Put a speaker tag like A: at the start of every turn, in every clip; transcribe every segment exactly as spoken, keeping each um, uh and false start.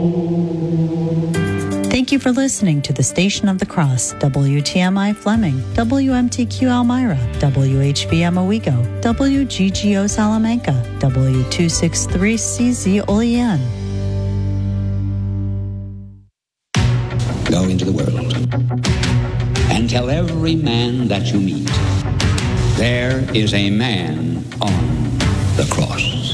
A: Thank you for listening to the Station of the Cross, W T M I Fleming, W M T Q Elmira, W H V M Owego, W G G O Salamanca, W two sixty-three C Z Olean.
B: Go into the world and tell every man that you meet, there is a man on the cross.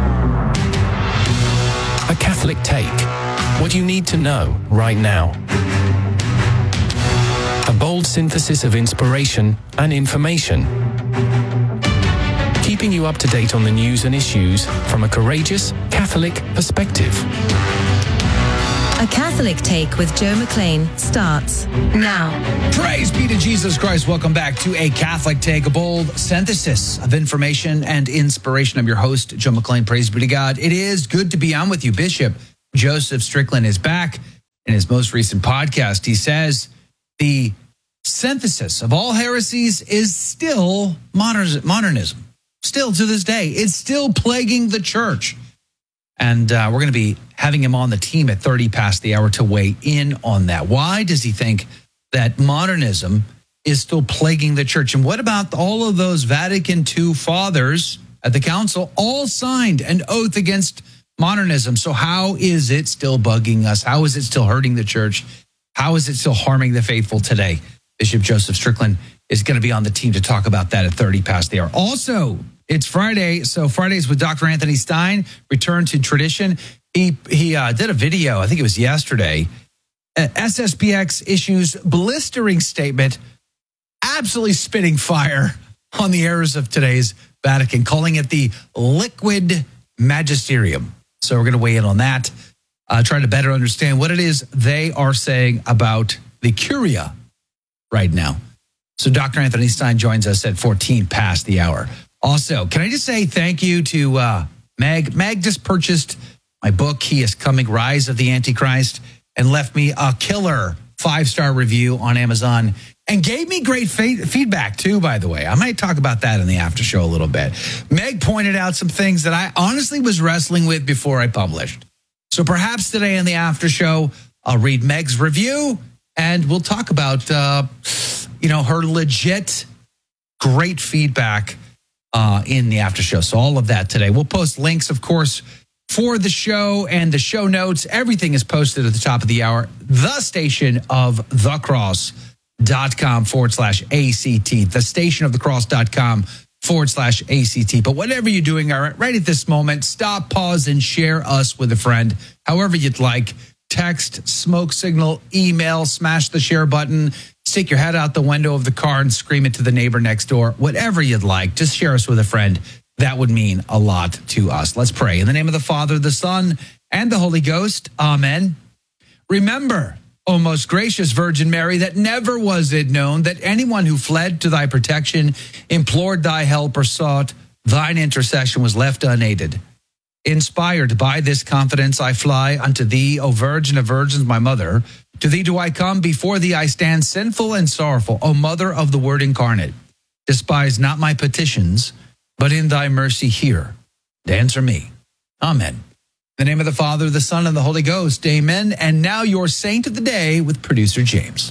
C: A Catholic Take. What you need to know right now. A bold synthesis of inspiration and information. Keeping you up to date on the news and issues from a courageous Catholic perspective.
D: A Catholic Take with Joe McLean starts now.
E: Praise be to Jesus Christ. Welcome back to A Catholic Take, a bold synthesis of information and inspiration. I'm your host, Joe McLean. Praise be to God. It is good to be on with you. Bishop Joseph Strickland is back in his most recent podcast. He says the synthesis of all heresies is still modernism. Still to this day, it's still plaguing the church. And uh, we're going to be having him on the team at thirty past the hour to weigh in on that. Why does he think that modernism is still plaguing the church? And what about all of those Vatican Two fathers at the council all signed an oath against modernism? So how is it still bugging us? How is it still hurting the church? How is it still harming the faithful today? Bishop Joseph Strickland is going to be on the team to talk about that at thirty past the hour. Also, it's Friday, so Fridays with Doctor Anthony Stein return to tradition. He he uh, did a video, I think it was yesterday. Uh, S S P X issues blistering statement, absolutely spitting fire on the errors of today's Vatican, calling it the liquid magisterium. So we're going to weigh in on that, uh, try to better understand what it is they are saying about the Curia right now. So Doctor Anthony Stein joins us at fourteen past the hour. Also, can I just say thank you to uh, Meg? Meg just purchased my book, He is Coming, Rise of the Antichrist, and left me a killer five-star review on Amazon and gave me great fa- feedback too, by the way. I might talk about that in the after show a little bit. Meg pointed out some things that I honestly was wrestling with before I published. So perhaps today in the after show, I'll read Meg's review and we'll talk about, uh, you know, her legit great feedback uh, in the after show. So all of that today. We'll post links, of course, for the show and the show notes. Everything is posted at the top of the hour. The station of the cross. dot com forward slash ACT, the station of the cross dot com forward slash ACT. But whatever you're doing right at this moment, stop, pause, and share us with a friend. However you'd like. Text, smoke signal, email, smash the share button, stick your head out the window of the car and scream it to the neighbor next door. Whatever you'd like, just share us with a friend. That would mean a lot to us. Let's pray. In the name of the Father, the Son, and the Holy Ghost. Amen. Remember, O most gracious Virgin Mary, that never was it known that anyone who fled to thy protection, implored thy help, or sought thine intercession was left unaided. Inspired by this confidence, I fly unto thee, O Virgin of Virgins, my mother. To thee do I come, before thee I stand sinful and sorrowful, O Mother of the Word incarnate. Despise not my petitions, but in thy mercy hear and answer me. Amen. In the name of the Father, the Son, and the Holy Ghost. Amen. And now your saint of the day with producer James.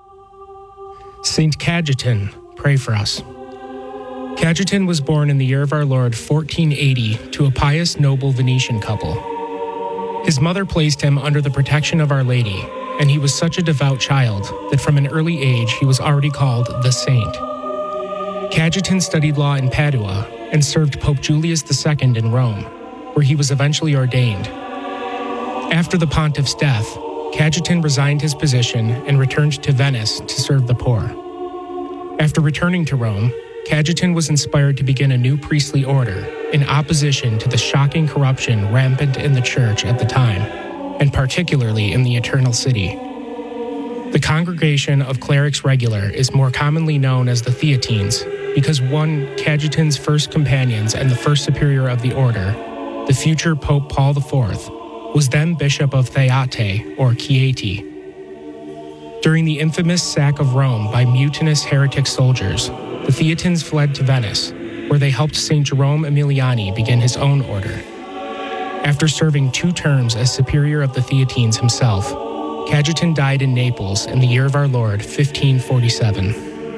F: Saint Cajetan, pray for us. Cajetan was born in the year of our Lord fourteen eighty to a pious, noble Venetian couple. His mother placed him under the protection of Our Lady, and he was such a devout child that from an early age he was already called the Saint. Cajetan studied law in Padua and served Pope Julius the Second in Rome, where he was eventually ordained. After the pontiff's death, Cajetan resigned his position and returned to Venice to serve the poor. After returning to Rome, Cajetan was inspired to begin a new priestly order in opposition to the shocking corruption rampant in the church at the time, and particularly in the Eternal City. The Congregation of Clerics Regular is more commonly known as the Theatines because one Cajetan's first companions and the first superior of the order, the future Pope Paul the Fourth, was then Bishop of Theate or Chieti. During the infamous sack of Rome by mutinous heretic soldiers, the Theatines fled to Venice, where they helped Saint Jerome Emiliani begin his own order. After serving two terms as superior of the Theatines himself, Cajetan died in Naples in the year of our Lord, fifteen forty-seven.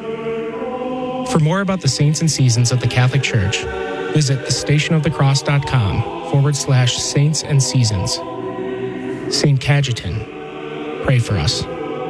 F: For more about the saints and seasons of the Catholic Church, visit thestationofthecross.com forward slash saints and seasons. Saint Cajetan, pray for us.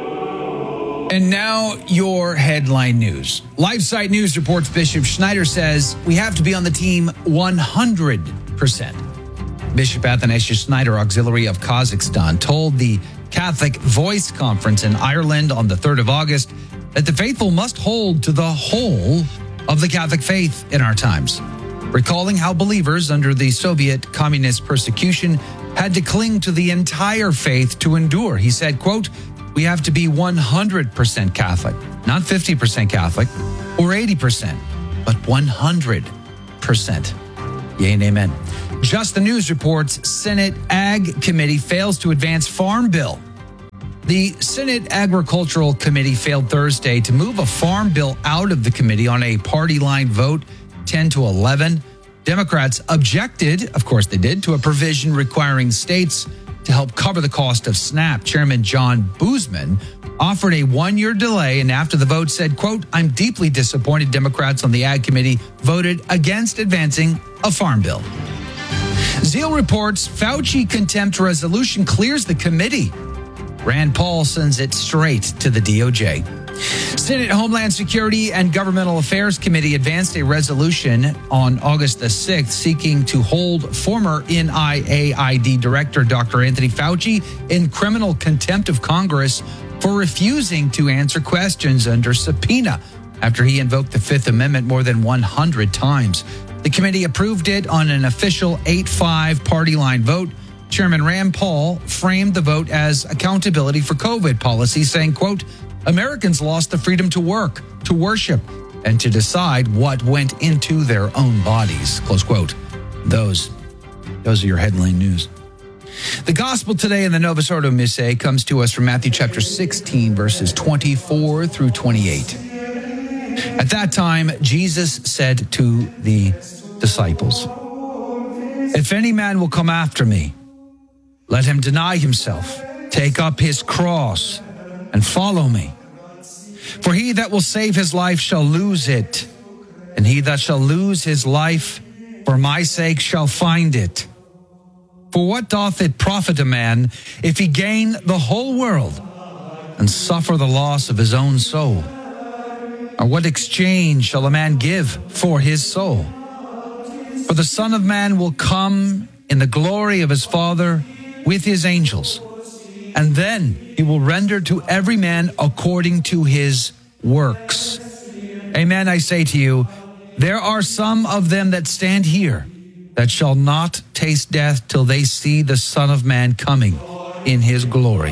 E: And now your headline news. LifeSite News reports Bishop Schneider says we have to be on the team one hundred percent. Bishop Athanasius Schneider, Auxiliary of Kazakhstan, told the Catholic Voice Conference in Ireland on the third of August that the faithful must hold to the whole of the Catholic faith in our times, recalling how believers under the Soviet communist persecution had to cling to the entire faith to endure. He said, quote, we have to be one hundred percent Catholic, not fifty percent Catholic or eighty percent, but one hundred percent. Yea and amen. Just the News reports Senate Ag Committee fails to advance Farm Bill. The Senate Agricultural Committee failed Thursday to move a farm bill out of the committee on a party line vote, ten to eleven. Democrats objected, of course they did, to a provision requiring states to help cover the cost of SNAP. Chairman John Boozman offered a one-year delay and after the vote said, quote, I'm deeply disappointed Democrats on the Ag Committee voted against advancing a farm bill. Zeal reports Fauci contempt resolution clears the committee. Rand Paul sends it straight to the D O J. Senate Homeland Security and Governmental Affairs Committee advanced a resolution on August the sixth seeking to hold former N I A I D Director Doctor Anthony Fauci in criminal contempt of Congress for refusing to answer questions under subpoena after he invoked the Fifth Amendment more than one hundred times. The committee approved it on an official eight five party line vote. Chairman Rand Paul framed the vote as accountability for COVID policy, saying, quote, Americans lost the freedom to work, to worship, and to decide what went into their own bodies, close quote. Those, those are your headline news. The gospel today in the Novus Ordo Missae comes to us from Matthew chapter sixteen, verses twenty-four through twenty-eight. At that time, Jesus said to the disciples, if any man will come after me, let him deny himself, take up his cross, and follow me. For he that will save his life shall lose it, and he that shall lose his life for my sake shall find it. For what doth it profit a man if he gain the whole world and suffer the loss of his own soul? Or what exchange shall a man give for his soul? For the Son of Man will come in the glory of his Father with his angels, and then he will render to every man according to his works. Amen, I say to you, there are some of them that stand here that shall not taste death till they see the Son of Man coming in his glory.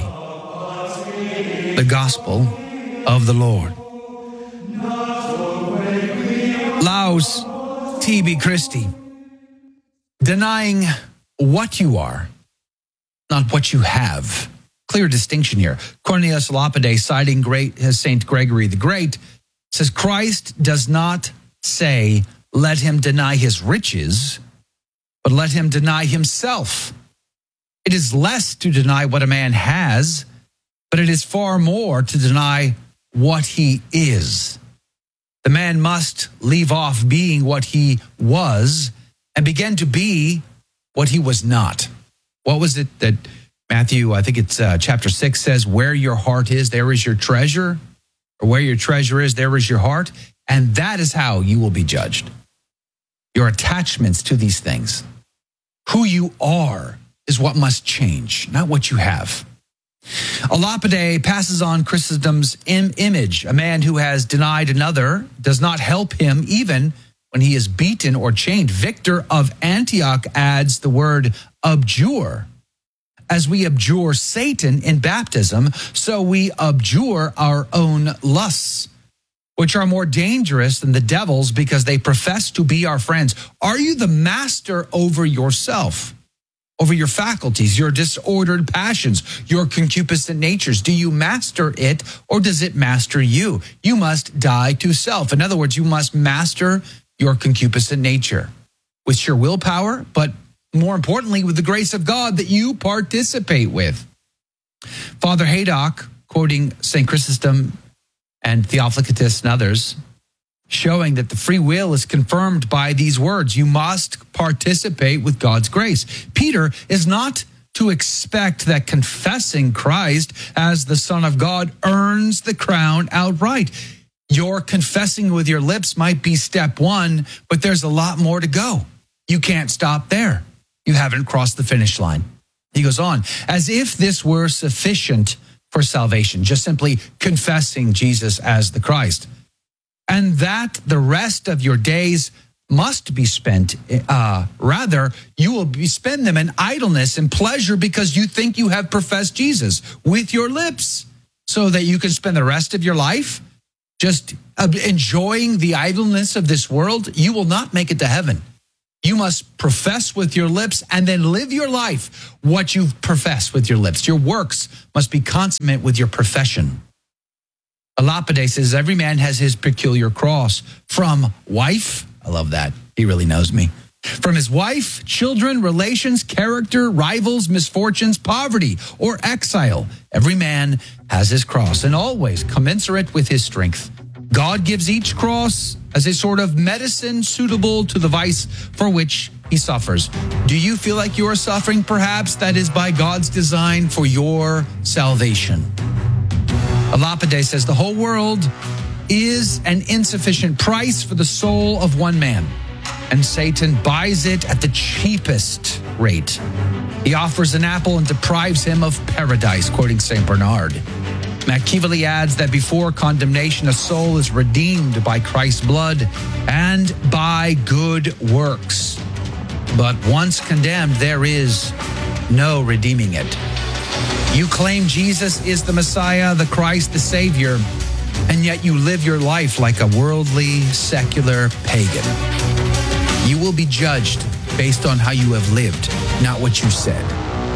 E: The Gospel of the Lord. Laus tibi Christi. Denying what you are, not what you have. Clear distinction here. Cornelius Lapide, citing great Saint Gregory the Great, says Christ does not say, let him deny his riches, but let him deny himself. It is less to deny what a man has, but it is far more to deny what he is. The man must leave off being what he was and begin to be what he was not. What was it that Matthew, I think it's uh, chapter six says, where your heart is, there is your treasure, or where your treasure is, there is your heart. And that is how you will be judged. Your attachments to these things. Who you are is what must change, not what you have. A Lapide passes on Christendom's im- image. A man who has denied another does not help him even when he is beaten or chained. Victor of Antioch adds the word abjure. As we abjure Satan in baptism, so we abjure our own lusts, which are more dangerous than the devil's because they profess to be our friends. Are you the master over yourself, over your faculties, your disordered passions, your concupiscent natures? Do you master it or does it master you? You must die to self. In other words, you must master your concupiscent nature with your willpower, but more importantly, with the grace of God that you participate with. Father Haydock, quoting Saint Chrysostom and Theophilus and others, showing that the free will is confirmed by these words. You must participate with God's grace. Peter is not to expect that confessing Christ as the Son of God earns the crown outright. Your confessing with your lips might be step one, but there's a lot more to go. You can't stop there. You haven't crossed the finish line. He goes on, as if this were sufficient for salvation, just simply confessing Jesus as the Christ. And that the rest of your days must be spent, uh, rather, you will be spend them in idleness and pleasure because you think you have professed Jesus with your lips, so that you can spend the rest of your life just uh, enjoying the idleness of this world. You will not make it to heaven. You must profess with your lips and then live your life what you've professed with your lips. Your works must be consummate with your profession. Lapide says, every man has his peculiar cross. From wife, I love that. He really knows me. From his wife, children, relations, character, rivals, misfortunes, poverty, or exile. Every man has his cross, and always commensurate with his strength. God gives each cross as a sort of medicine suitable to the vice for which he suffers. Do you feel like you are suffering? Perhaps that is by God's design for your salvation. Lapide says the whole world is an insufficient price for the soul of one man, and Satan buys it at the cheapest rate. He offers an apple and deprives him of paradise, quoting Saint Bernard. Machiavelli adds that before condemnation, a soul is redeemed by Christ's blood and by good works. But once condemned, there is no redeeming it. You claim Jesus is the Messiah, the Christ, the Savior, and yet you live your life like a worldly, secular pagan. You will be judged based on how you have lived, not what you said.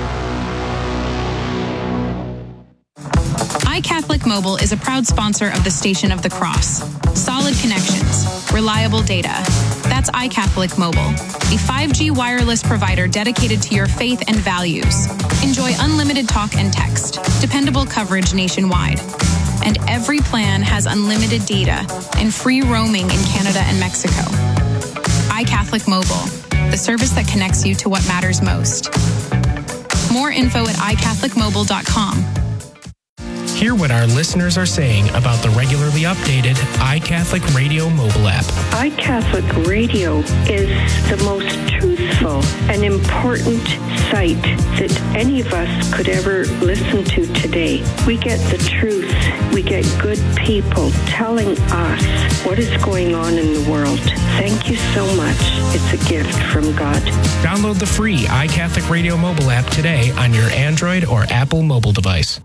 G: iCatholic Mobile is a proud sponsor of the Station of the Cross. Solid connections, reliable data. That's iCatholic Mobile, a five G wireless provider dedicated to your faith and values. Enjoy unlimited talk and text, dependable coverage nationwide. And every plan has unlimited data and free roaming in Canada and Mexico. iCatholic Mobile, the service that connects you to what matters most. More info at i catholic mobile dot com.
F: Hear what our listeners are saying about the regularly updated iCatholic Radio mobile app.
H: iCatholic Radio is the most truthful and important site that any of us could ever listen to today. We get the truth. We get good people telling us what is going on in the world. Thank you so much. It's a gift from God.
F: Download the free iCatholic Radio mobile app today on your Android or Apple mobile device.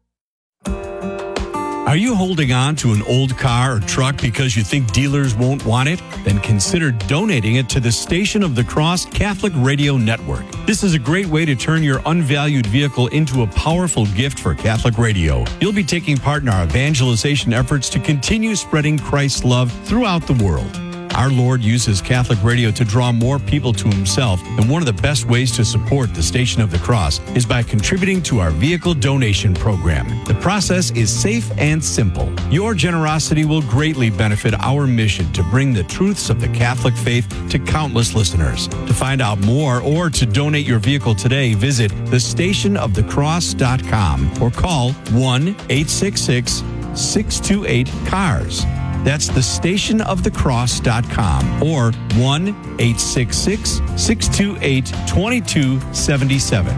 I: Are you holding on to an old car or truck because you think dealers won't want it? Then consider donating it to the Station of the Cross Catholic Radio Network. This is a great way to turn your unvalued vehicle into a powerful gift for Catholic radio. You'll be taking part in our evangelization efforts to continue spreading Christ's love throughout the world. Our Lord uses Catholic radio to draw more people to himself, and one of the best ways to support the Station of the Cross is by contributing to our vehicle donation program. The process is safe and simple. Your generosity will greatly benefit our mission to bring the truths of the Catholic faith to countless listeners. To find out more or to donate your vehicle today, visit the station of the cross dot com or call one eight six six, six two eight, C A R S. That's the station of the cross dot com or one eight six six, six two eight, two two seven seven.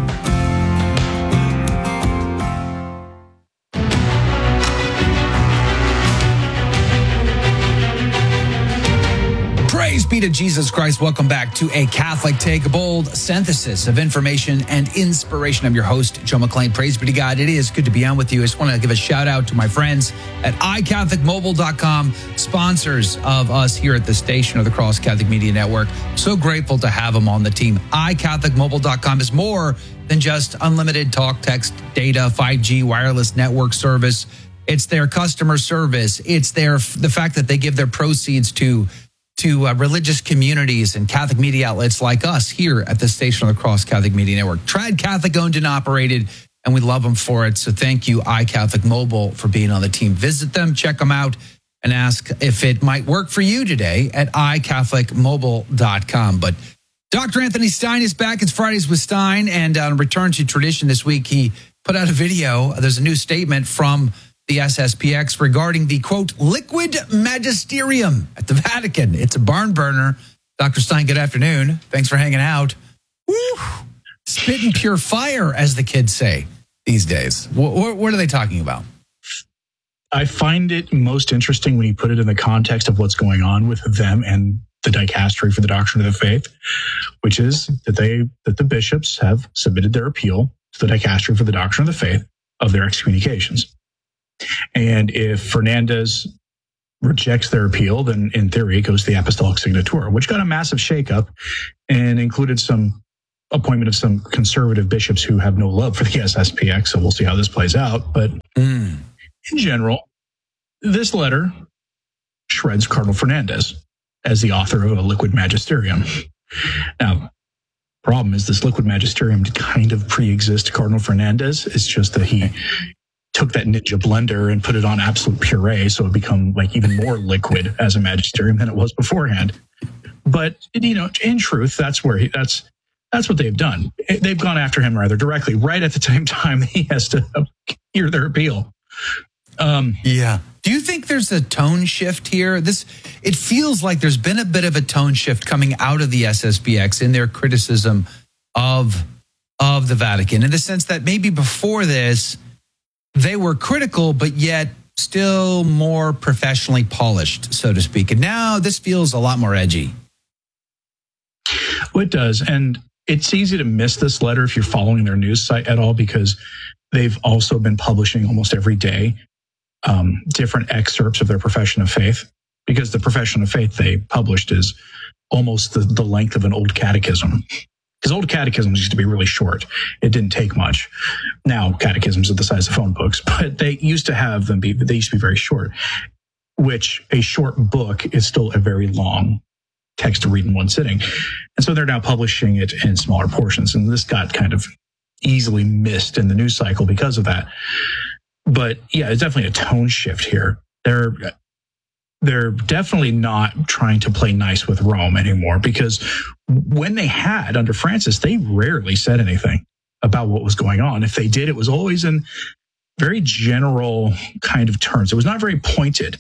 E: Praise be to Jesus Christ. Welcome back to A Catholic Take, a bold synthesis of information and inspiration. I'm your host, Joe McClain. Praise be to God. It is good to be on with you. I just want to give a shout out to my friends at i catholic mobile dot com, sponsors of us here at the Station of the Cross Catholic Media Network. So grateful to have them on the team. i catholic mobile dot com is more than just unlimited talk, text, data, five G wireless network service. It's their customer service. It's their the fact that they give their proceeds to to uh, religious communities and Catholic media outlets like us here at the Station of the Cross Catholic Media Network. Trad Catholic owned and operated, and we love them for it. So thank you, iCatholic Mobile, for being on the team. Visit them, check them out, and ask if it might work for you today at i catholic mobile dot com. But Doctor Anthony Stein is back. It's Fridays with Stein, and on Return to Tradition this week, he put out a video. There's a new statement from the S S P X regarding the, quote, liquid magisterium at the Vatican. It's a barn burner. Doctor Stein, good afternoon. Thanks for hanging out. Woo! Spitting pure fire, as the kids say these days. What, what are they talking about?
J: I find it most interesting when you put it in the context of what's going on with them and the dicastery for the doctrine of the faith, which is that they that the bishops have submitted their appeal to the dicastery for the doctrine of the faith of their excommunications. And if Fernandez rejects their appeal, then in theory it goes to the Apostolic Signatura, which got a massive shakeup and included some appointment of some conservative bishops who have no love for the S S P X. So we'll see how this plays out. But mm. in general, this letter shreds Cardinal Fernandez as the author of a liquid magisterium. Now, problem is this liquid magisterium kind of pre-exist Cardinal Fernandez. It's just that he took that ninja blender and put it on absolute puree, so it become like even more liquid as a magisterium than it was beforehand. But you know, in truth, that's where he, that's that's what they've done. They've gone after him rather directly, right at the same time he has to hear their appeal. Um,
E: yeah. Do you think there's a tone shift here? This, it feels like there's been a bit of a tone shift coming out of the S S B X in their criticism of, of the Vatican, in the sense that maybe before this, they were critical, but yet still more professionally polished, so to speak. And now this feels a lot more edgy.
J: Well, it does. And it's easy to miss this letter if you're following their news site at all, because they've also been publishing almost every day Um, different excerpts of their profession of faith, because the profession of faith they published is almost the, the length of an old catechism. Because old catechisms used to be really short. It didn't take much. Now catechisms are the size of phone books, but they used to have them be, they used to be very short, which a short book is still a very long text to read in one sitting. And so they're now publishing it in smaller portions. And this got kind of easily missed in the news cycle because of that. But yeah, it's definitely a tone shift here. They're they're definitely not trying to play nice with Rome anymore, because when they had under Francis, they rarely said anything about what was going on. If they did, it was always in very general kind of terms. It was not very pointed.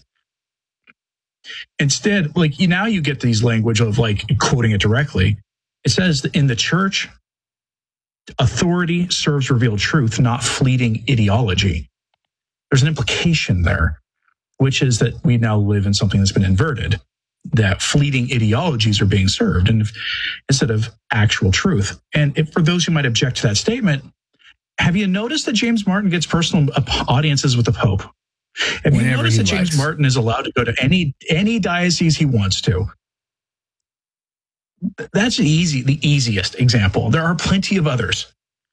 J: Instead, like you, now you get these language of like quoting it directly. It says in the church, authority serves revealed truth, not fleeting ideology. There's an implication there, which is that we now live in something that's been inverted, that fleeting ideologies are being served and if, instead of actual truth. And if, for those who might object to that statement, have you noticed that James Martin gets personal audiences with the Pope? Have you
E: Whenever
J: noticed that
E: likes.
J: James Martin is allowed to go to any any diocese he wants to? That's the easy, the easiest example. There are plenty of others.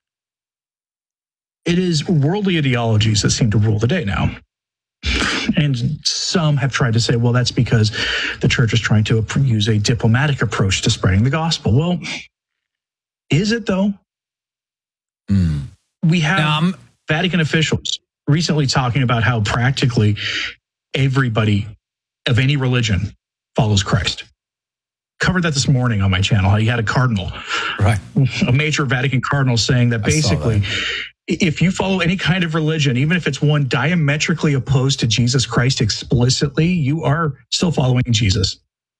J: It is worldly ideologies that seem to rule the day now. And some have tried to say, well, that's because the church is trying to use a diplomatic approach to spreading the gospel. Well, is it though? Mm. We have um, Vatican officials recently talking about how practically everybody of any religion follows Christ. Covered that this morning on my channel, how you had a cardinal,
E: right?
J: A major Vatican cardinal saying that basically, if you follow any kind of religion, even if it's one diametrically opposed to Jesus Christ explicitly, you are still following Jesus.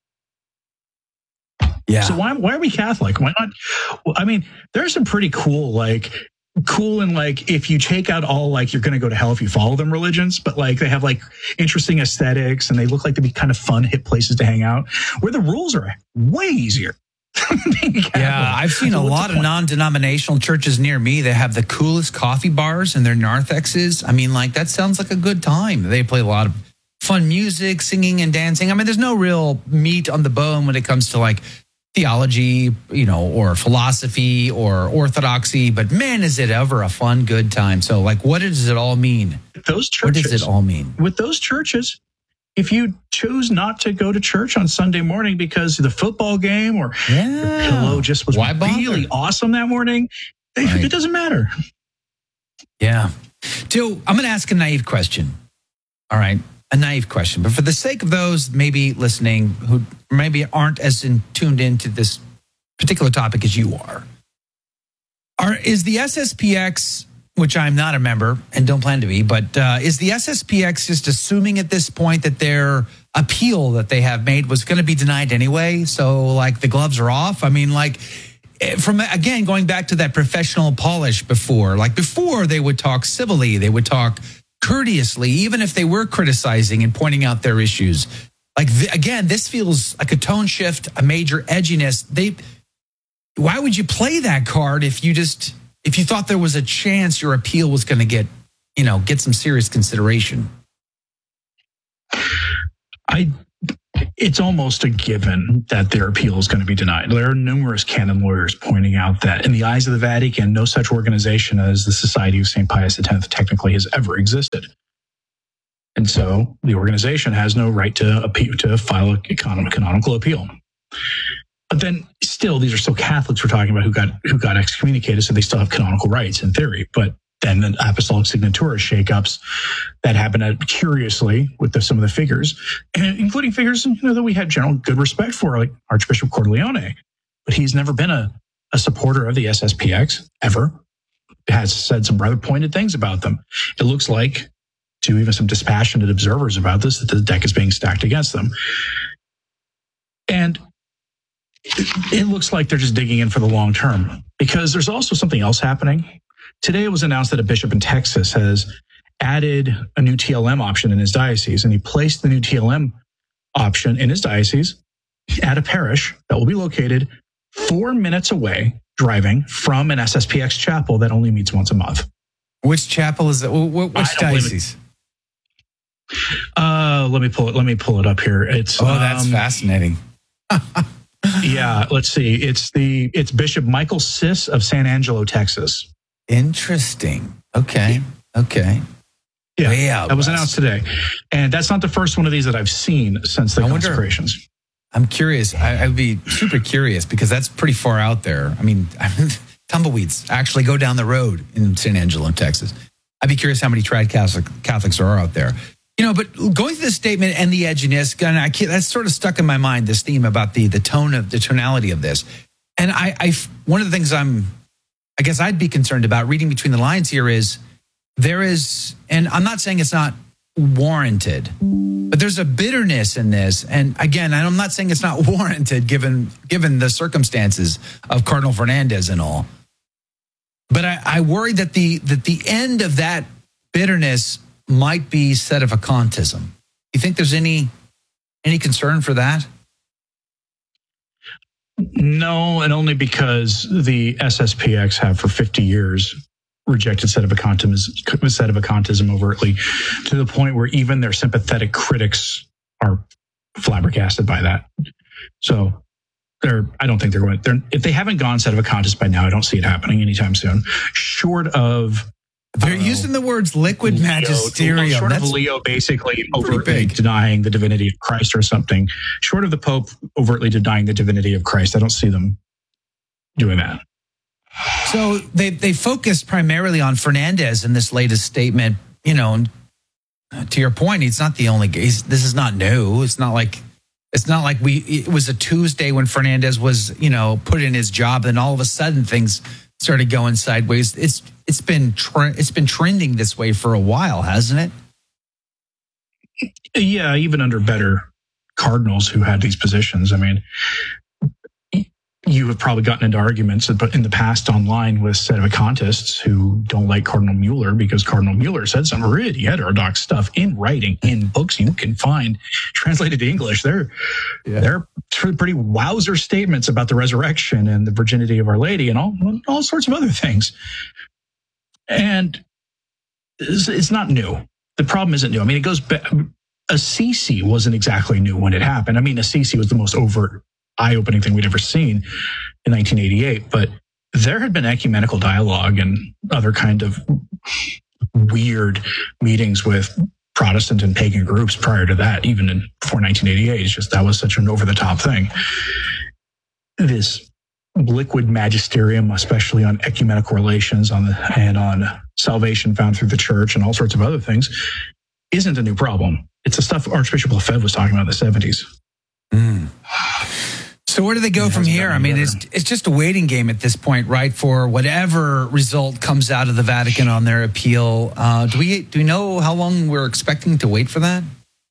E: Yeah.
J: So why why are we Catholic? Why not? Well, I mean, there's some pretty cool, like, cool and like, if you take out all, like, you're going to go to hell if you follow them religions, but like they have like interesting aesthetics and they look like to be kind of fun, hip places to hang out, where the rules are way easier.
E: Yeah, I've seen a lot of non-denominational churches near me that have the coolest coffee bars and their narthexes. I mean, like, that sounds like a good time. They play a lot of fun music, singing and dancing. I mean, there's no real meat on the bone when it comes to like theology, you know, or philosophy or orthodoxy. But man, is it ever a fun, good time. So like, what does it all mean?
J: Those churches,
E: what does it all mean?
J: With those churches, if you choose not to go to church on Sunday morning because the football game or
E: yeah.
J: your pillow just was
E: Why bother?
J: really awesome that morning,
E: Right.
J: it doesn't matter.
E: Yeah. Joe, I'm going to ask a naive question. All right. A naive question. But for the sake of those maybe listening who maybe aren't as in, tuned into this particular topic as you are, are is the S S P X, which I'm not a member and don't plan to be, but uh, is the S S P X just assuming at this point that their appeal that they have made was going to be denied anyway? So like the gloves are off? I mean, like from, again, going back to that professional polish before, like before they would talk civilly, they would talk courteously, even if they were criticizing and pointing out their issues. Like, th- again, this feels like a tone shift, a major edginess. They, why would you play that card if you just, if you thought there was a chance your appeal was going to get, you know, get some serious consideration?
J: I, it's almost a given that their appeal is going to be denied. There are numerous canon lawyers pointing out that in the eyes of the Vatican, no such organization as the Society of Saint Pius X technically has ever existed. And so the organization has no right to appeal, to file a canonical appeal. But then still, these are still Catholics we're talking about who got who got excommunicated, so they still have canonical rights in theory. But then the Apostolic Signatura shakeups that happened uh, curiously with the, some of the figures, and including figures you know, that we had general good respect for, like Archbishop Cordileone. But he's never been a, a supporter of the S S P X, ever. Has said some rather pointed things about them. It looks like, to even some dispassionate observers about this, that the deck is being stacked against them. And it, it looks like they're just digging in for the long term, because there's also something else happening. Today it was announced that a bishop in Texas has added a new T L M option in his diocese, and he placed the new T L M option in his diocese at a parish that will be located four minutes away driving from an S S P X chapel that only meets once a month.
E: Which chapel is that? Which diocese?
J: Uh, let me pull it. Let me pull it up here. It's
E: oh, that's
J: um,
E: fascinating.
J: Yeah, let's see. It's the it's Bishop Michael Siss of San Angelo, Texas.
E: Interesting. Okay. Okay.
J: Yeah,
E: Way out
J: that was
E: west.
J: announced today, and that's not the first one of these that I've seen since the
E: I wonder-
J: consecrations.
E: I'm curious. I, I'd be super curious because that's pretty far out there. I mean, tumbleweeds actually go down the road in San Angelo, Texas. I'd be curious how many tried Catholic, Catholics are out there. You know, but going through the statement and the edginess, and I can't, that's sort of stuck in my mind, this theme about the the tone of the tonality of this. And I, I, one of the things I'm, I guess I'd be concerned about reading between the lines here is there is, and I'm not saying it's not warranted, but there's a bitterness in this. And again, I'm not saying it's not warranted given given the circumstances of Cardinal Fernandez and all. But I, I worry that the that the end of that bitterness might be sedevacantism. You think there's any any concern for that?
J: No, and only because the S S P X have for fifty years rejected sedevacantism, sedevacantism overtly, to the point where even their sympathetic critics are flabbergasted by that. So they're, I don't think they're going. They're, if they haven't gone sedevacantist by now, I don't see it happening anytime soon. Short of
E: they're using know, the words liquid Leo, magisterium.
J: Short
E: That's
J: of Leo basically overtly denying the divinity of Christ or something. Short of the Pope overtly denying the divinity of Christ, I don't see them doing that.
E: So they they focused primarily on Fernandez in this latest statement. You know, to your point, he's not the only. He's, this is not new. It's not like it's not like we. It was a Tuesday when Fernandez was, you know, put in his job, and all of a sudden things started going sideways. It's it's been tre- it's been trending this way for a while, hasn't
J: it? Yeah, even under better cardinals who had these positions. I mean, you have probably gotten into arguments in the past online with sedevacantists who don't like Cardinal Mueller because Cardinal Mueller said some really heterodox stuff in writing, in books you can find translated to English. They're, yeah. they're pretty wowzer statements about the resurrection and the virginity of Our Lady and all, all sorts of other things. And it's, it's not new. The problem isn't new. I mean, it goes back. Assisi wasn't exactly new when it happened. I mean, Assisi was the most overt, eye-opening thing we'd ever seen in nineteen eighty-eight, but there had been ecumenical dialogue and other kind of weird meetings with Protestant and pagan groups prior to that, even in before nineteen eighty-eight. It's just that was such an over-the-top thing. This liquid magisterium, especially on ecumenical relations on the, and on salvation found through the church and all sorts of other things, isn't a new problem. It's the stuff Archbishop Lefebvre was talking about in the seventies.
E: Mm. So where do they go from here? I mean, it's it's just a waiting game at this point, right? For whatever result comes out of the Vatican on their appeal. Uh, do we do we know how long we're expecting to wait for that?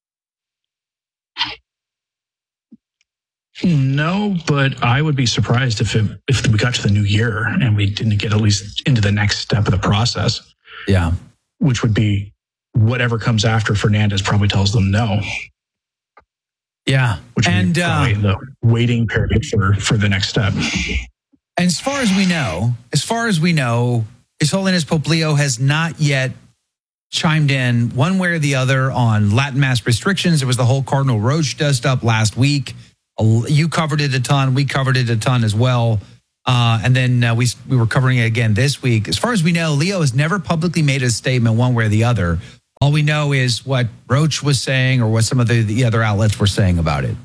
J: No, but I would be surprised if it, if we got to the new year and we didn't get at least into the next step of the process.
E: Yeah,
J: which would be whatever comes after Fernandez probably tells them no.
E: Yeah,
J: which and uh, the waiting period for for the next step.
E: And as far as we know, as far as we know, His Holiness Pope Leo has not yet chimed in one way or the other on Latin Mass restrictions. There was the whole Cardinal Roche dust up last week. You covered it a ton. We covered it a ton as well. Uh, and then uh, we we were covering it again this week. As far as we know, Leo has never publicly made a statement one way or the other. All we know is what Roche was saying or what some of the, the other outlets were saying about it.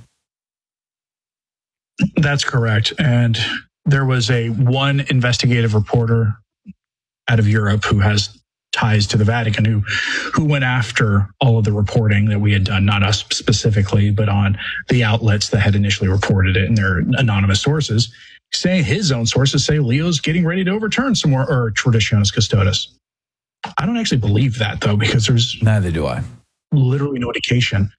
J: That's correct. And there was a one investigative reporter out of Europe who has ties to the Vatican who who went after all of the reporting that we had done, not us specifically, but on the outlets that had initially reported it and their anonymous sources, saying his own sources say Leo's getting ready to overturn some more or Traditionis Custodes. I don't actually believe that, though, because there's
E: neither do I.
J: Literally no indication.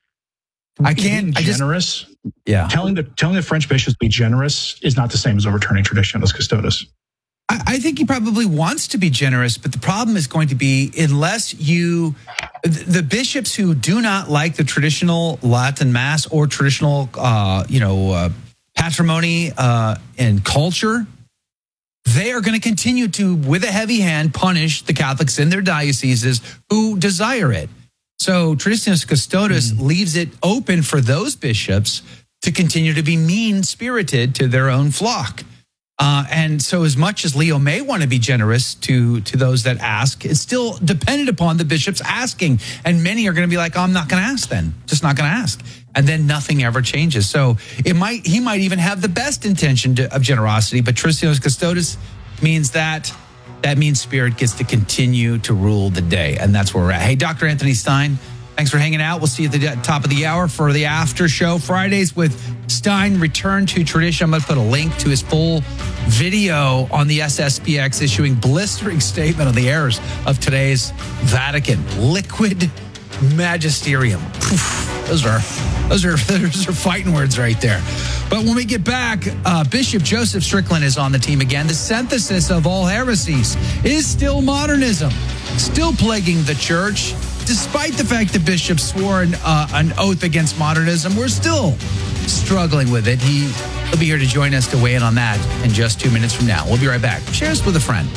E: I can't.
J: Being generous.
E: I just, yeah.
J: Telling the telling the French bishops to be generous is not the same as overturning Traditionis Custodes.
E: I, I think he probably wants to be generous, but the problem is going to be unless you, the bishops who do not like the traditional Latin Mass or traditional, uh, you know, uh, patrimony uh, and culture, they are going to continue to, with a heavy hand, punish the Catholics in their dioceses who desire it. So Traditionis Custodes mm. leaves it open for those bishops to continue to be mean-spirited to their own flock. Uh, and so as much as Leo may want to be generous to, to those that ask, it's still dependent upon the bishops asking. And many are going to be like, oh, I'm not going to ask then. Just not going to ask. And then nothing ever changes. So it might he might even have the best intention to, of generosity, but Traditionis Custodes means that that means spirit gets to continue to rule the day. And that's where we're at. Hey, Doctor Anthony Stein, thanks for hanging out. We'll see you at the top of the hour for the after show. Fridays with Stein, Return to Tradition. I'm going to put a link to his full video on the S S P X issuing blistering statement on the errors of today's Vatican. Liquid magisterium. Poof. Those are those are those are fighting words right there. But when we get back, uh, Bishop Joseph Strickland is on the team again. The synthesis of all heresies is still modernism, still plaguing the church. Despite the fact that Bishop swore an, uh, an oath against modernism, we're still struggling with it. He, he'll be here to join us to weigh in on that in just two minutes from now. We'll be right back. Share us with a friend.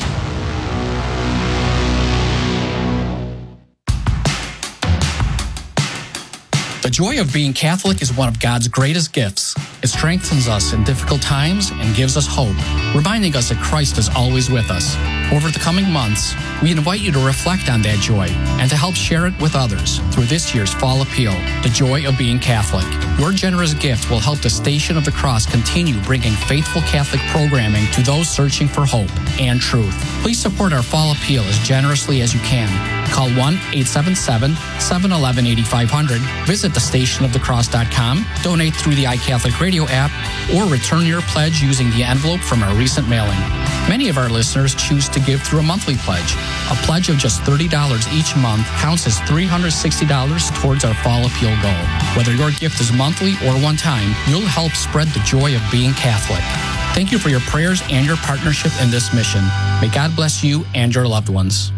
K: The joy of being Catholic is one of God's greatest gifts. It strengthens us in difficult times and gives us hope, reminding us that Christ is always with us. Over the coming months, we invite you to reflect on that joy and to help share it with others through this year's Fall Appeal, The Joy of Being Catholic. Your generous gift will help the Station of the Cross continue bringing faithful Catholic programming to those searching for hope and truth. Please support our Fall Appeal as generously as you can. Call one eight seven seven, seven one one, eight five zero zero, visit the station of the cross dot com, donate through the iCatholic Radio app, or return your pledge using the envelope from our recent mailing. Many of our listeners choose to give through a monthly pledge. A pledge of just thirty dollars each month counts as three hundred sixty dollars towards our Fall Appeal goal. Whether your gift is monthly or one time, you'll help spread the joy of being Catholic. Thank you for your prayers and your partnership in this mission. May God bless you and your loved ones.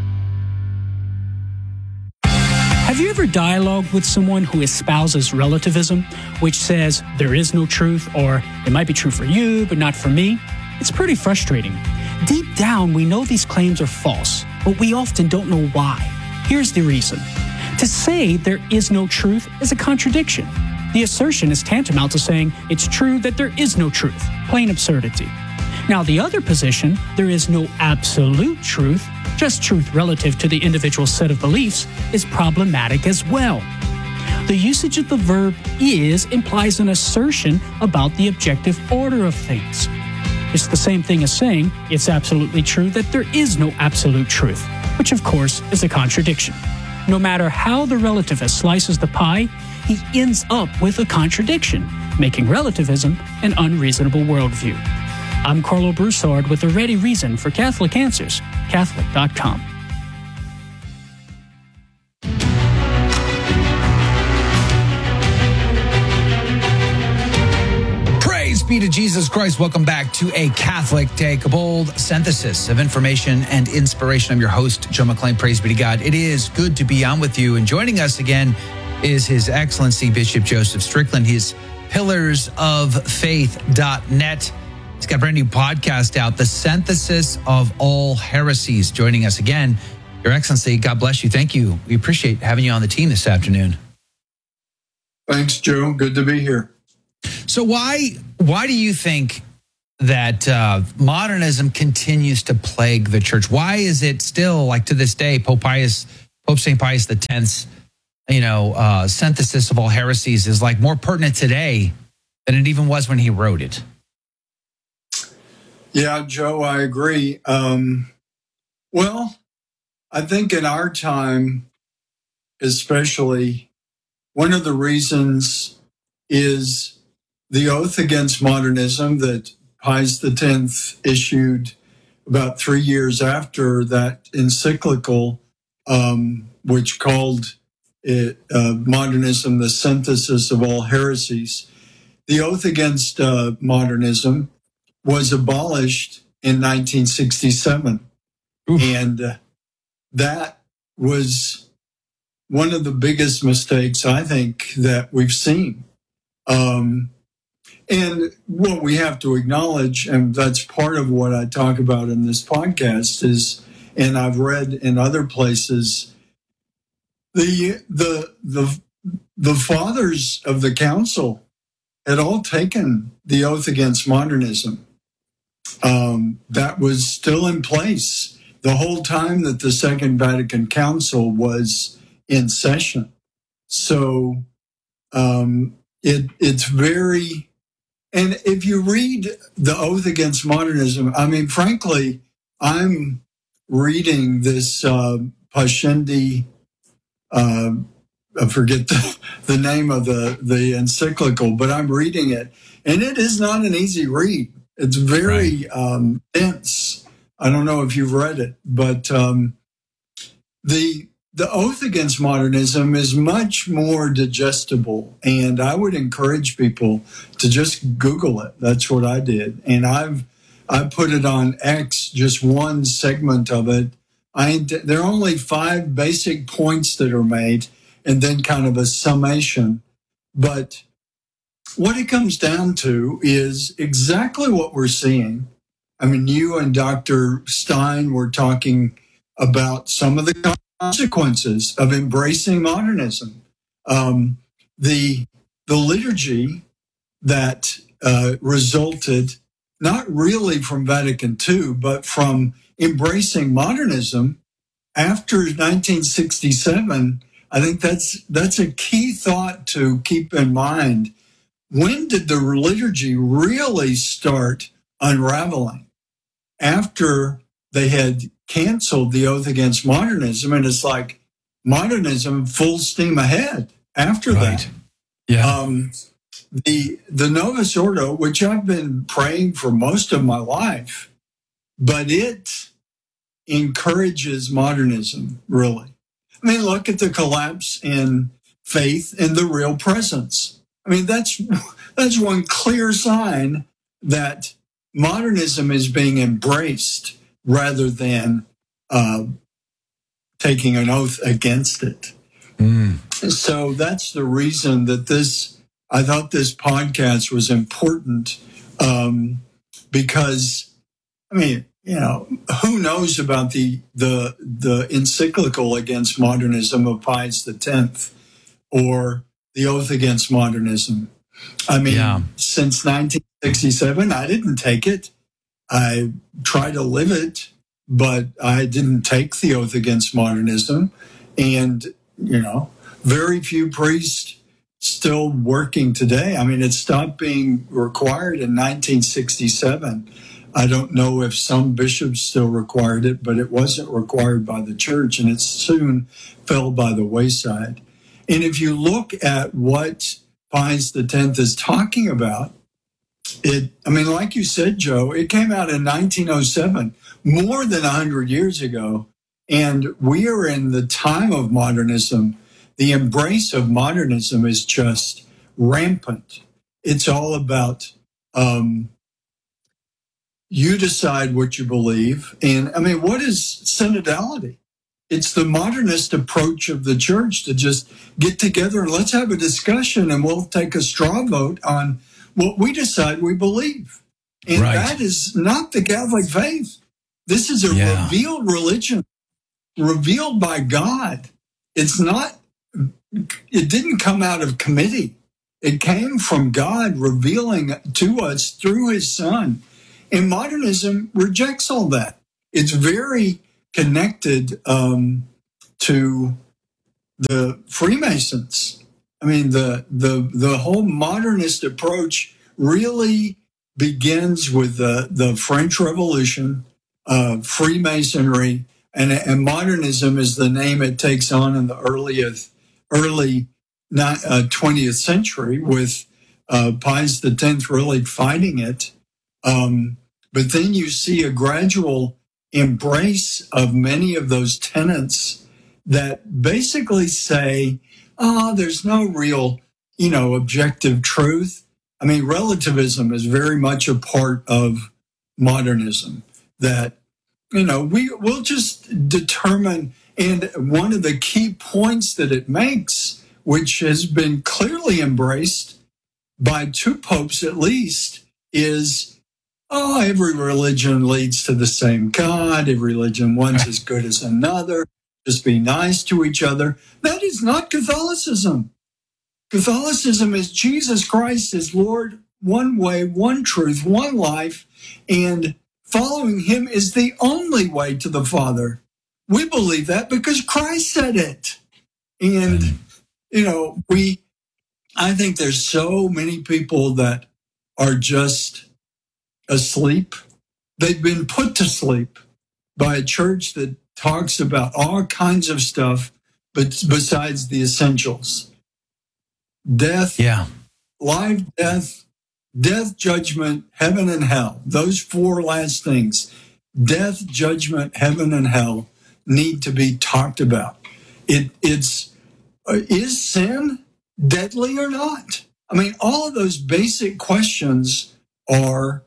L: Have you ever dialogued with someone who espouses relativism, which says there is no truth, or it might be true for you, but not for me? It's pretty frustrating. Deep down, we know these claims are false, but we often don't know why. Here's the reason. To say there is no truth is a contradiction. The assertion is tantamount to saying it's true that there is no truth. Plain absurdity. Now, the other position, there is no absolute truth, just truth relative to the individual set of beliefs is problematic as well. The usage of the verb is implies an assertion about the objective order of things. It's the same thing as saying it's absolutely true that there is no absolute truth, which of course is a contradiction. No matter how the relativist slices the pie, he ends up with a contradiction, making relativism an unreasonable worldview. I'm Carlo Broussard with a ready reason for Catholic Answers, Catholic dot com.
E: Praise be to Jesus Christ. Welcome back to A Catholic Take, a bold synthesis of information and inspiration. I'm your host, Joe McClain. Praise be to God. It is good to be on with you. And joining us again is His Excellency Bishop Joseph Strickland. He's pillars of faith dot net. He's got a brand new podcast out, The Synthesis of All Heresies. Joining us again, Your Excellency, God bless you. Thank you. We appreciate having you on the team this afternoon.
M: Thanks, Joe. Good to be here.
E: So why why do you think that uh, modernism continues to plague the church? Why is it still, like to this day, Pope Pius, Pope Saint Pius the tenth's, you know, uh, synthesis of all heresies is like more pertinent today than it even was when he wrote it?
M: Yeah, Joe, I agree. Um, well, I think in our time, especially, one of the reasons is the oath against modernism that Pius the tenth issued about three years after that encyclical, um, which called it uh, modernism the synthesis of all heresies. The oath against uh, modernism was abolished in nineteen sixty-seven. Oof. And uh, that was one of the biggest mistakes, I think, that we've seen. Um, and what we have to acknowledge, and that's part of what I talk about in this podcast, is, and I've read in other places, the the the the fathers of the council had all taken the oath against modernism. Um, that was still in place the whole time that the Second Vatican Council was in session. So um, it it's very, and if you read the Oath Against Modernism, I mean, frankly, I'm reading this uh, Pascendi, uh, I forget the, the name of the, the encyclical, but I'm reading it, and it is not an easy read. It's very right. um, dense. I don't know if you've read it, but um, the the Oath Against Modernism is much more digestible, and I would encourage people to just Google it. That's what I did, and I've I put it on X, just one segment of it. I there are only five basic points that are made, and then kind of a summation, but what it comes down to is exactly what we're seeing. I mean, you and Doctor Stein were talking about some of the consequences of embracing modernism. Um, the the liturgy that uh, resulted not really from Vatican Two, but from embracing modernism after nineteen sixty-seven. I think that's that's a key thought to keep in mind. When did the liturgy really start unraveling? After they had canceled the Oath Against Modernism, and it's like modernism full steam ahead after right. that.
E: Yeah.
M: Um, the the Novus Ordo, which I've been praying for most of my life, but it encourages modernism, really. I mean, look at the collapse in faith in the real presence. I mean, that's that's one clear sign that modernism is being embraced rather than uh, taking an oath against it. Mm. So that's the reason that this, I thought this podcast was important um, because, I mean, you know, who knows about the the the encyclical against modernism of Pius the tenth or the Oath Against Modernism. I mean, yeah. Since nineteen sixty-seven, I didn't take it. I try to live it, but I didn't take the oath against modernism. And, you know, very few priests still working today. I mean, it stopped being required in nineteen sixty-seven. I don't know if some bishops still required it, but it wasn't required by the church, and it soon fell by the wayside. And if you look at what Pius X is talking about, it, I mean, like you said, Joe, it came out in nineteen oh seven, more than one hundred years ago, and we are in the time of modernism. The embrace of modernism is just rampant. It's all about um, you decide what you believe. And I mean, what is synodality? It's the modernist approach of the church to just get together and let's have a discussion and we'll take a straw vote on what we decide we believe. And right. that is not the Catholic faith. This is a yeah. revealed religion, revealed by God. It's not, it didn't come out of committee. It came from God revealing to us through his son. And modernism rejects all that. It's very connected um, to the Freemasons. I mean, the, the, the whole modernist approach really begins with the, the French Revolution, uh, Freemasonry, and, and modernism is the name it takes on in the earliest, early uh, twentieth century with uh, Pius X really fighting it. Um, but then you see a gradual embrace of many of those tenets that basically say, oh, there's no real, you know, objective truth. I mean, relativism is very much a part of modernism that, you know, we will just determine. And one of the key points that it makes, which has been clearly embraced by two popes at least, is, oh, every religion leads to the same God. Every religion, one's as good as another. Just be nice to each other. That is not Catholicism. Catholicism is Jesus Christ is Lord, one way, one truth, one life, and following him is the only way to the Father. We believe that because Christ said it. And, you know, we, I think there's so many people that are just asleep. They've been put to sleep by a church that talks about all kinds of stuff, but besides the essentials. Death,
E: yeah.
M: life, death, death, judgment, heaven and hell. Those four last things, death, judgment, heaven and hell, need to be talked about. It, it's, uh, is sin deadly or not? I mean, all of those basic questions are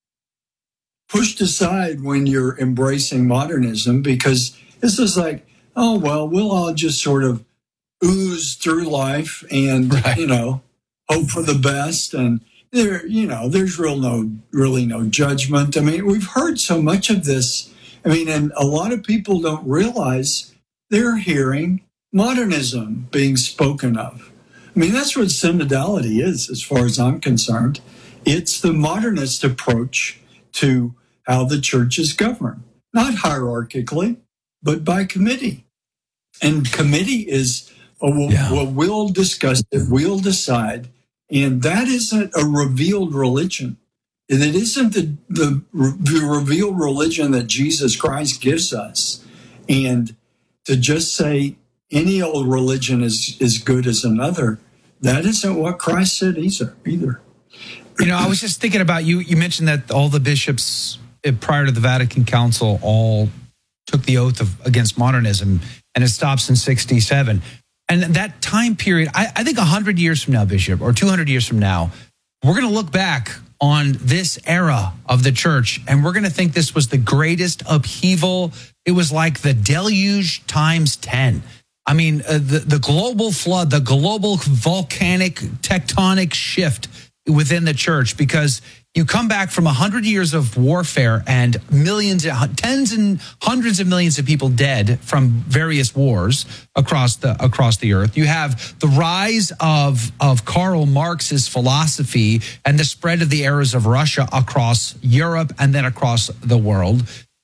M: pushed aside when you're embracing modernism, because this is like, oh, well, we'll all just sort of ooze through life and, right. you know, hope for the best. And there, you know, there's real no, really no judgment. I mean, we've heard so much of this. I mean, and a lot of people don't realize they're hearing modernism being spoken of. I mean, that's what synodality is, as far as I'm concerned. It's the modernist approach to how the church is governed, not hierarchically, but by committee. And committee is, a, yeah. well, we'll discuss it, we'll decide, and that isn't a revealed religion. And it isn't the, the, the revealed religion that Jesus Christ gives us. And to just say any old religion is as good as another, that isn't what Christ said either. either.
E: You know, I was just thinking about you. You mentioned that all the bishops prior to the Vatican Council all took the oath of against modernism, and it stops in sixty-seven. And that time period, I, I think one hundred years from now, Bishop, or two hundred years from now, we're going to look back on this era of the church, and we're going to think this was the greatest upheaval. It was like the deluge times ten. I mean, uh, the, the global flood, the global volcanic tectonic shift within the church, because you come back from one hundred years of warfare and millions, tens and hundreds of millions of people dead from various wars across the across the earth. You have the rise of, of Karl Marx's philosophy and the spread of the errors of Russia across Europe and then across the world.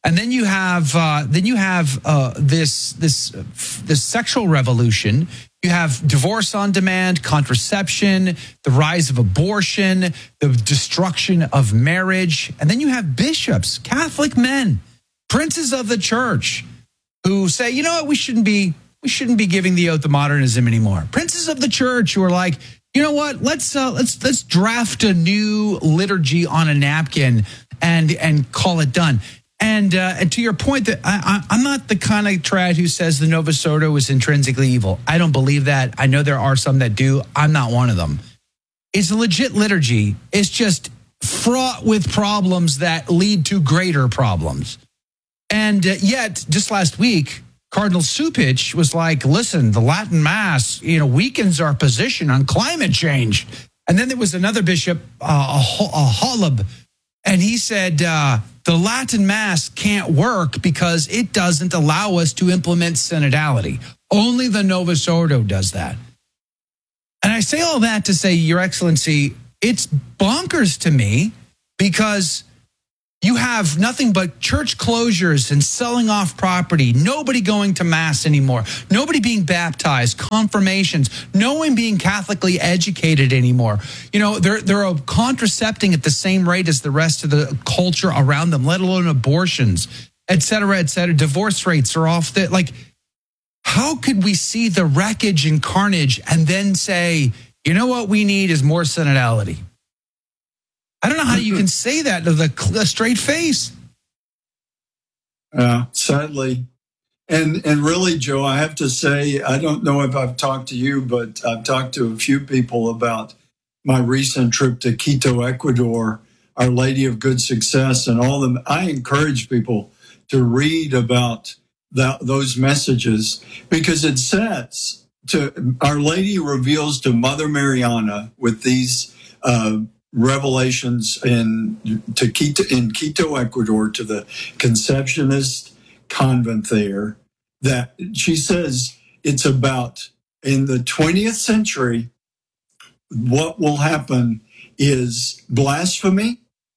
E: And then you have uh, then you have uh, this this this sexual revolution. You have divorce on demand, contraception, the rise of abortion, the destruction of marriage, and then you have bishops, Catholic men, princes of the church, who say, you know what, we shouldn't be we shouldn't be giving the oath of modernism anymore. Princes of the church who are like, you know what, let's uh, let's let's draft a new liturgy on a napkin and and call it done. And, uh, and to your point, that I, I, I'm not the kind of trad who says the Novus Ordo is intrinsically evil. I don't believe that. I know there are some that do. I'm not one of them. It's a legit liturgy. It's just fraught with problems that lead to greater problems. And uh, yet, just last week, Cardinal Cupich was like, listen, the Latin Mass, you know, weakens our position on climate change. And then there was another bishop, uh, a, a Holub, and he said, uh, the Latin Mass can't work because it doesn't allow us to implement synodality. Only the Novus Ordo does that. And I say all that to say, Your Excellency, it's bonkers to me because you have nothing but church closures and selling off property, nobody going to Mass anymore, nobody being baptized, confirmations, no one being Catholically educated anymore. You know, they're, they're contracepting at the same rate as the rest of the culture around them, let alone abortions, et cetera, et cetera. Divorce rates are off the, like, how could we see the wreckage and carnage and then say, you know what we need is more synodality? I don't know how you can say that with a, a straight face.
M: Uh, sadly. And and really, Joe, I have to say, I don't know if I've talked to you, but I've talked to a few people about my recent trip to Quito, Ecuador, Our Lady of Good Success, and all them. I encourage people to read about that, those messages, because it says, to Our Lady reveals to Mother Mariana with these uh revelations in to Quito, in Quito, Ecuador, to the Conceptionist convent there, that she says it's about in the twentieth century, what will happen is blasphemy,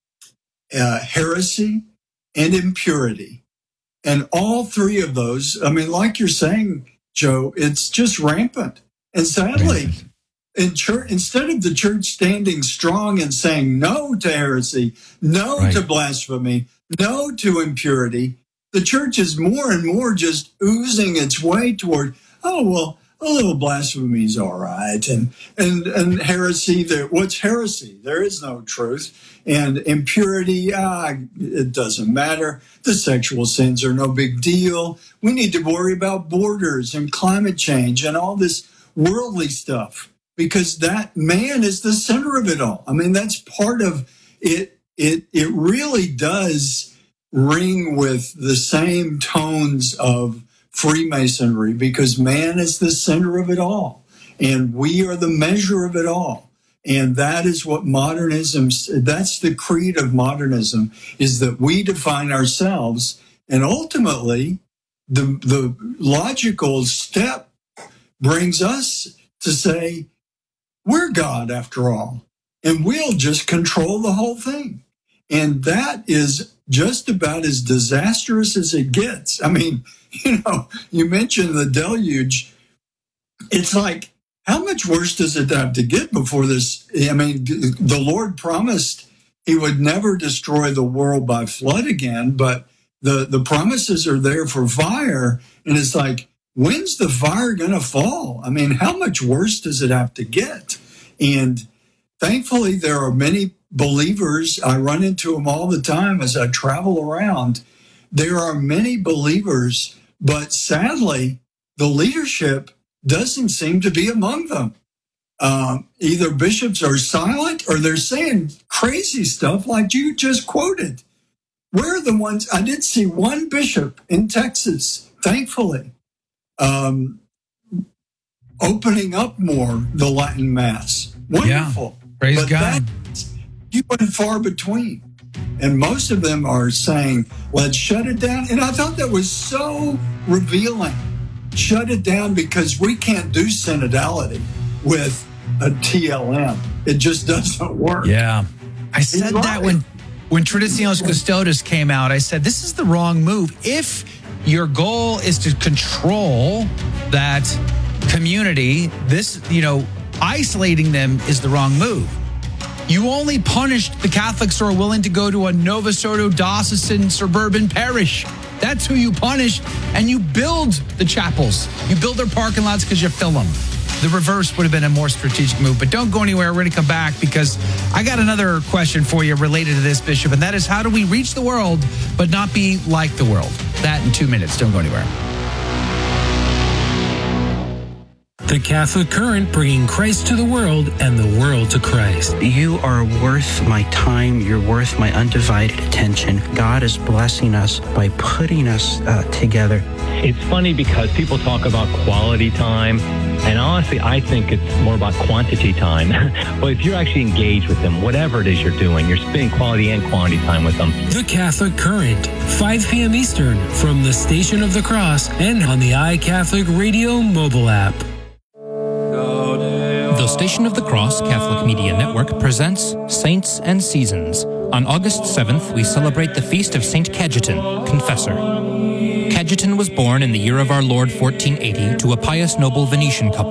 M: uh, heresy, and impurity. And all three of those, I mean, like you're saying, Joe, it's just rampant. And sadly, in church, instead of the church standing strong and saying no to heresy, no right. to blasphemy, no to impurity, the church is more and more just oozing its way toward, oh, well, a little blasphemy is all right. And, and, and heresy, there, what's heresy? There is no truth. And impurity, ah, it doesn't matter. The sexual sins are no big deal. We need to worry about borders and climate change and all this worldly stuff, because that man is the center of it all. I mean, that's part of it. It it really does ring with the same tones of Freemasonry, because man is the center of it all, and we are the measure of it all. And that is what modernism, that's the creed of modernism, is that we define ourselves, and ultimately the the logical step brings us to say, we're God after all, and we'll just control the whole thing. And that is just about as disastrous as it gets. I mean, you know, you mentioned the deluge. It's like, how much worse does it have to get before this? I mean, the Lord promised he would never destroy the world by flood again, but the, the promises are there for fire. And it's like, when's the fire going to fall? I mean, how much worse does it have to get? And thankfully, there are many believers. I run into them all the time as I travel around. There are many believers, but sadly, the leadership doesn't seem to be among them. Um, either bishops are silent or they're saying crazy stuff like you just quoted. Where are the ones? I did see one bishop in Texas, thankfully, um, opening up more the Latin Mass. Wonderful.
E: Yeah, praise
M: but
E: God.
M: That's few and far between. And most of them are saying, let's shut it down. And I thought that was so revealing. Shut it down because we can't do synodality with a T L M. It just doesn't work.
E: Yeah. I said
M: right.
E: that when when Traditionis Custodes came out, I said, this is the wrong move. If your goal is to control that community, this, you know, isolating them is the wrong move. You only punished the Catholics who are willing to go to a Novus Ordo diocesan suburban parish. That's who you punish, and you build the chapels. You build their parking lots because you fill them. The reverse would have been a more strategic move, but don't go anywhere. We're going to come back because I got another question for you related to this, Bishop, and that is, how do we reach the world but not be like the world? That in two minutes. Don't go anywhere.
N: The Catholic Current, bringing Christ to the world and the world to Christ.
O: You are worth my time. You're worth my undivided attention. God is blessing us by putting us uh, together.
P: It's funny because people talk about quality time, and honestly, I think it's more about quantity time. But if you're actually engaged with them, whatever it is you're doing, you're spending quality and quantity time with them.
N: The Catholic Current, five p.m. Eastern, from the Station of the Cross and on the iCatholic Radio mobile app.
C: The Station of the Cross Catholic Media Network presents Saints and Seasons. On August seventh, we celebrate the feast of Saint Cajetan, Confessor. Cajetan was born in the year of our Lord fourteen eighty to a pious noble Venetian couple.